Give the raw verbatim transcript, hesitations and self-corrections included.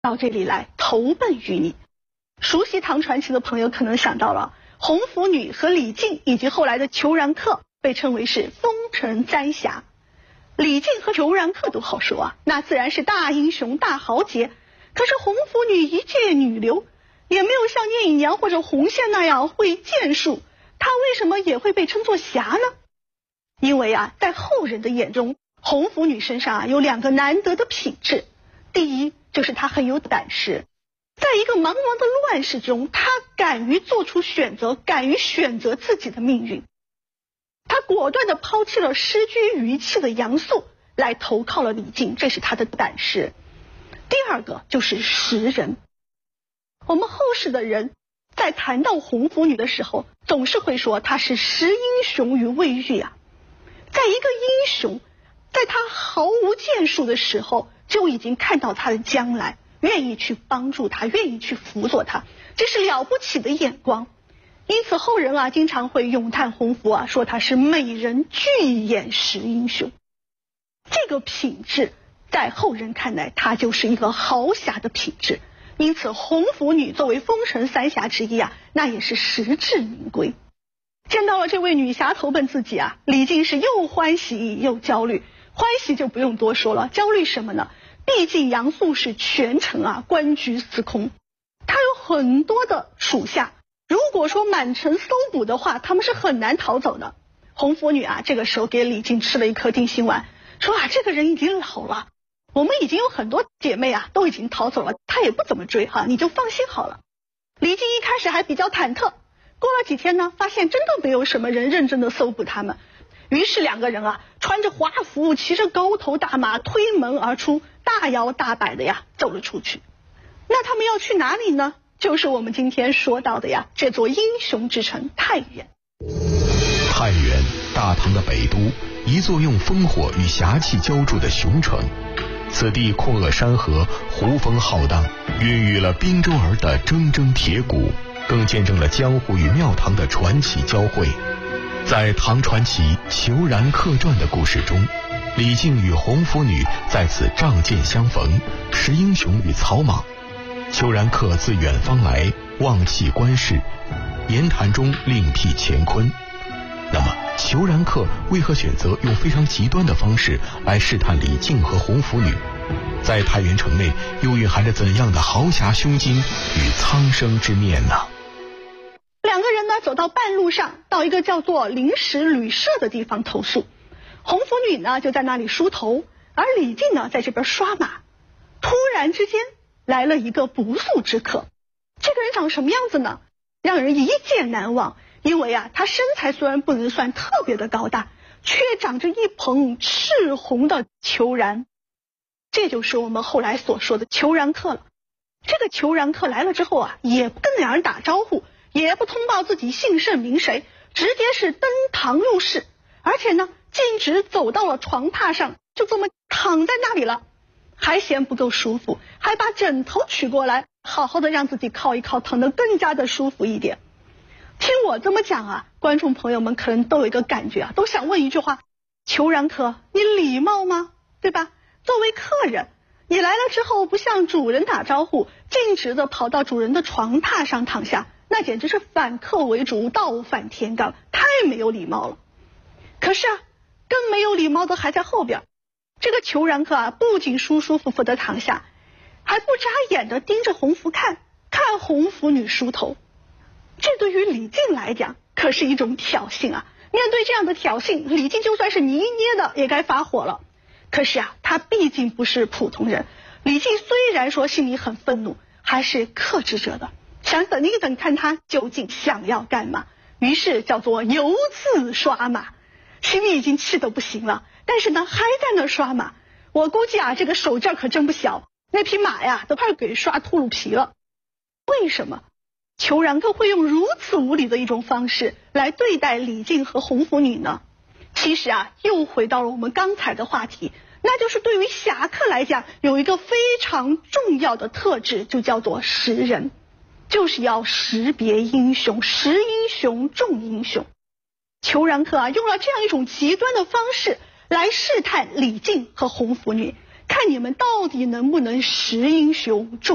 到这里来投奔于你。熟悉唐传奇的朋友可能想到了，红拂女和李靖以及后来的裘然客被称为是风尘三侠。李靖和裘然客都好说啊，那自然是大英雄大豪杰。可是红拂女一介女流，也没有像聂隐娘或者红线那样会剑术，她为什么也会被称作侠呢？因为啊，在后人的眼中，红拂女身上啊有两个难得的品质。第一，就是她很有胆识，在一个茫茫的乱世中，她敢于做出选择，敢于选择自己的命运。她果断地抛弃了失居于气的杨素，来投靠了李靖，这是她的胆识。第二个就是识人。我们后世的人在谈到红拂女的时候，总是会说她是识英雄于未遇啊。在一个英雄在他毫无建树的时候，就已经看到他的将来，愿意去帮助他，愿意去辅佐他，这是了不起的眼光。因此后人啊经常会咏叹红拂啊，说他是美人巨眼识英雄。这个品质在后人看来，他就是一个豪侠的品质。因此红拂女作为风尘三侠之一啊，那也是实至名归。见到了这位女侠投奔自己啊，李靖是又欢喜又焦虑。欢喜就不用多说了，焦虑什么呢？毕竟杨素是全程啊官居司空，他有很多的属下，如果说满城搜捕的话，他们是很难逃走的。红拂女啊这个时候给李靖吃了一颗定心丸，说啊这个人已经老了，我们已经有很多姐妹啊都已经逃走了，他也不怎么追哈，你就放心好了。李靖一开始还比较忐忑，过了几天呢，发现真的没有什么人认真的搜捕他们。于是两个人啊穿着华服，骑着高头大马，推门而出，大摇大摆的呀走了出去。那他们要去哪里呢？就是我们今天说到的呀这座英雄之城太原。 太原，大唐的北都，一座用烽火与侠气浇筑的雄城。此地阔峨山河，湖风浩荡，孕育了滨州儿的铮铮铁骨，更见证了江湖与庙堂的传奇交汇。在唐传奇《裘然客传》的故事中，李靖与红拂女在此仗剑相逢，识英雄与草莽。裘然客自远方来，忘弃官事，言谈中另辟乾坤。那么裘然客为何选择用非常极端的方式来试探李靖和红拂女？在太原城内又蕴含着怎样的豪侠胸襟与苍生之念呢？ 两个人呢走到半路上，到一个叫做临时旅社的地方投宿。红拂女呢就在那里梳头，而李靖呢在这边刷马。突然之间来了一个不速之客，这个人长什么样子呢？让人一见难忘。因为啊他身材虽然不能算特别的高大，却长着一捧赤红的裘然。这就是我们后来所说的裘然客了。这个裘然客来了之后啊，也不跟两人打招呼，也不通报自己姓甚名谁，直接是登堂入室，而且呢径直走到了床榻上，就这么躺在那里了。还嫌不够舒服，还把枕头取过来，好好的让自己靠一靠，躺得更加的舒服一点。听我这么讲啊，观众朋友们可能都有一个感觉啊，都想问一句话：裘然客，你礼貌吗？对吧？作为客人，你来了之后不向主人打招呼，径直的跑到主人的床榻上躺下，那简直是反客为主，倒反天罡，太没有礼貌了。可是啊，更没有礼貌的还在后边。这个裘然客啊，不仅舒舒服服的躺下，还不眨眼的盯着红拂看，看红拂女梳头。这对于李靖来讲可是一种挑衅啊！面对这样的挑衅，李靖就算是泥捏的也该发火了。可是啊，他毕竟不是普通人。李靖虽然说心里很愤怒，还是克制着的，想等一等看他究竟想要干嘛。于是叫做游自刷马，心里已经气得不行了，但是呢还在那刷马。我估计啊这个手劲可真不小，那匹马呀都快给刷秃噜皮了。为什么裘然客会用如此无理的一种方式来对待李靖和红拂女呢？其实啊又回到了我们刚才的话题，那就是对于侠客来讲有一个非常重要的特质，就叫做识人，就是要识别英雄，识英雄重英雄。裘然客啊用了这样一种极端的方式来试探李靖和红拂女，看你们到底能不能识英雄重